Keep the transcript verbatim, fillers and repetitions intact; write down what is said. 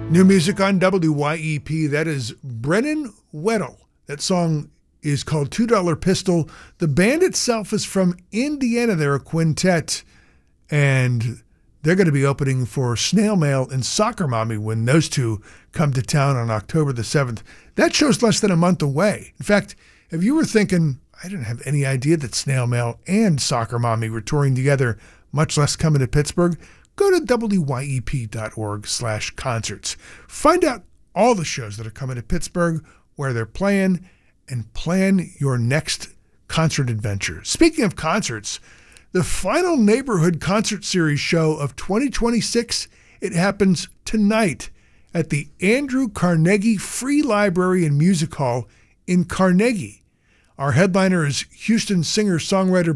New music on W Y E P. That is Brennan Weddle. That song is called two dollar Pistol. The band itself is from Indiana. They're a quintet, and they're going to be opening for Snail Mail and Soccer Mommy when those two come to town on October the seventh. That show's less than a month away. In fact, if you were thinking, I didn't have any idea that Snail Mail and Soccer Mommy were touring together, much less coming to Pittsburgh, go to W Y E P dot org slash concerts. Find out all the shows that are coming to Pittsburgh, where they're playing, and plan your next concert adventure. Speaking of concerts, the final Neighborhood Concert Series show of twenty twenty-six, it happens tonight at the Andrew Carnegie Free Library and Music Hall in Carnegie. Our headliner is Houston singer-songwriter